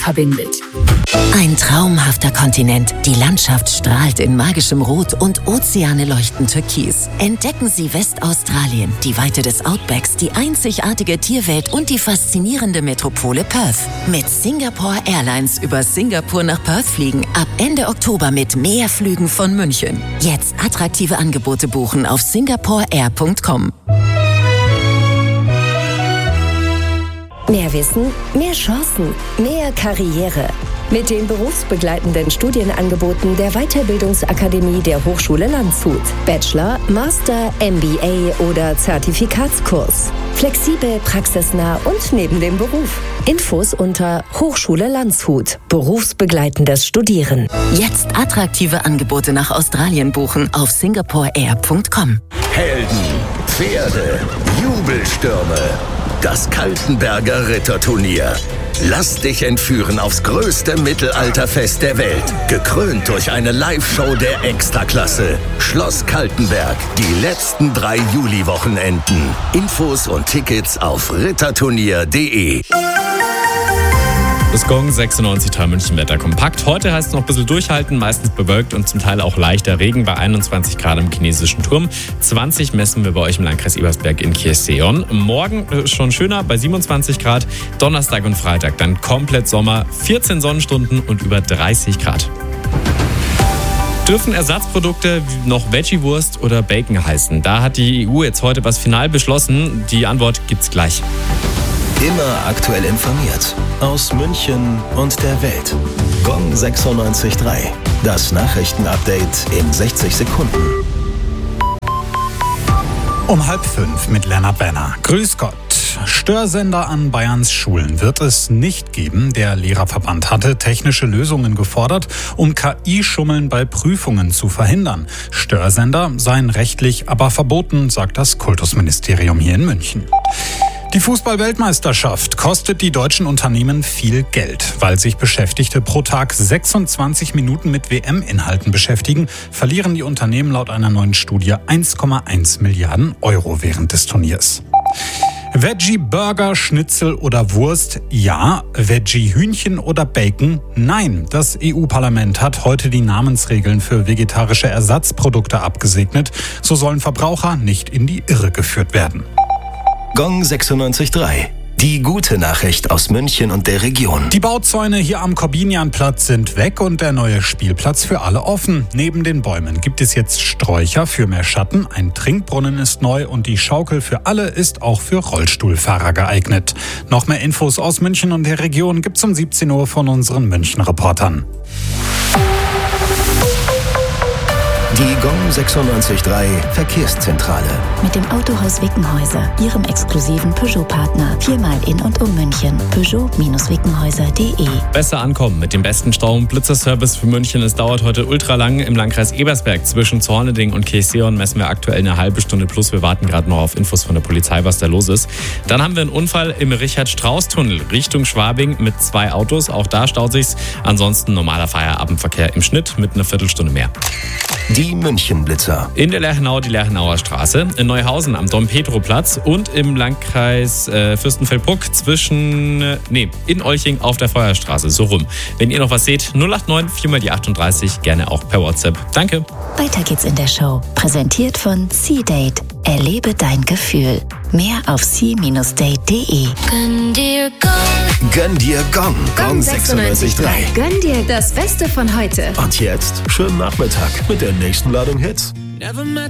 verbindet. Ein traumhafter Kontinent. Die Landschaft strahlt in magischem Rot und Ozeane leuchten türkis. Entdecken Sie Westaustralien, die Weite des Outbacks, die einzigartige Tierwelt und die faszinierende Metropole Perth. Mit Singapore Airlines über Singapur nach Perth fliegen. Ab Ende Oktober mit mehr Flügen von München. Jetzt attraktive Angebote buchen auf singaporeair.com. Mehr Wissen, mehr Chancen, mehr Karriere. Mit den berufsbegleitenden Studienangeboten der Weiterbildungsakademie der Hochschule Landshut. Bachelor, Master, MBA oder Zertifikatskurs. Flexibel, praxisnah und neben dem Beruf. Infos unter Hochschule Landshut. Berufsbegleitendes Studieren. Jetzt attraktive Angebote nach Australien buchen auf singaporeair.com. Helden, Pferde, Jubelstürme. Das Kaltenberger Ritterturnier. Lass dich entführen aufs größte Mittelalterfest der Welt. Gekrönt durch eine Live-Show der Extraklasse. Schloss Kaltenberg. Die letzten 3 Juli-Wochenenden. Infos und Tickets auf ritterturnier.de. Das Gong 96,3 München Wetter kompakt. Heute heißt es noch ein bisschen durchhalten, meistens bewölkt und zum Teil auch leichter Regen bei 21 Grad im chinesischen Turm. 20 messen wir bei euch im Landkreis Ebersberg in Kirchseeon. Morgen schon schöner bei 27 Grad. Donnerstag und Freitag dann komplett Sommer, 14 Sonnenstunden und über 30 Grad. Dürfen Ersatzprodukte noch Veggie-Wurst oder Bacon heißen? Da hat die EU jetzt heute was final beschlossen. Die Antwort gibt's gleich. Immer aktuell informiert. Aus München und der Welt. Gong 96,3. Das Nachrichtenupdate in 60 Sekunden. Um 4:30 mit Lennart Benner. Grüß Gott. Störsender an Bayerns Schulen wird es nicht geben. Der Lehrerverband hatte technische Lösungen gefordert, um KI-Schummeln bei Prüfungen zu verhindern. Störsender seien rechtlich aber verboten, sagt das Kultusministerium hier in München. Die Fußball-Weltmeisterschaft kostet die deutschen Unternehmen viel Geld. Weil sich Beschäftigte pro Tag 26 Minuten mit WM-Inhalten beschäftigen, verlieren die Unternehmen laut einer neuen Studie 1,1 Milliarden Euro während des Turniers. Veggie-Burger, Schnitzel oder Wurst? Ja. Veggie-Hühnchen oder Bacon? Nein. Das EU-Parlament hat heute die Namensregeln für vegetarische Ersatzprodukte abgesegnet. So sollen Verbraucher nicht in die Irre geführt werden. Gong 96,3. Die gute Nachricht aus München und der Region. Die Bauzäune hier am Korbinianplatz sind weg und der neue Spielplatz für alle offen. Neben den Bäumen gibt es jetzt Sträucher für mehr Schatten, ein Trinkbrunnen ist neu und die Schaukel für alle ist auch für Rollstuhlfahrer geeignet. Noch mehr Infos aus München und der Region gibt's um 17 Uhr von unseren München-Reportern. Die Gong 96,3 Verkehrszentrale. Mit dem Autohaus Wickenhäuser, Ihrem exklusiven Peugeot-Partner. 4-mal in und um München. Peugeot-Wickenhäuser.de. Besser ankommen mit dem besten Stau- und Blitzerservice für München. Es dauert heute ultra lang. Im Landkreis Ebersberg zwischen Zorneding und Kirchseeon messen wir aktuell eine halbe Stunde plus. Wir warten gerade noch auf Infos von der Polizei, was da los ist. Dann haben wir einen Unfall im Richard-Strauß-Tunnel Richtung Schwabing mit 2 Autos. Auch da staut sich's. Ansonsten normaler Feierabendverkehr im Schnitt mit einer Viertelstunde mehr. Die München-Blitzer. In der Lerchenau die Lerchenauer Straße, in Neuhausen am Dom-Pedro-Platz und im Landkreis Fürstenfeldbruck in Olching auf der Feuerstraße, so rum. Wenn ihr noch was seht, 089 4 die 38, gerne auch per WhatsApp. Danke. Weiter geht's in der Show. Präsentiert von C-Date. Erlebe dein Gefühl. Mehr auf c-date.de. Gönn dir Gong. Gönn dir Gong. Gong 96,3. Gönn dir das Beste von heute. Und jetzt schönen Nachmittag mit der nächsten Ladung Hits. Never met